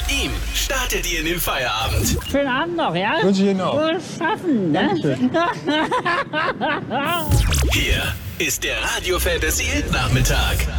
ihm startet ihr in den Feierabend. Schönen Abend noch, ja? Wünsche ich Ihnen auch. Wohl schaffen, ne? Hier ist der Radio Fantasy Nachmittag.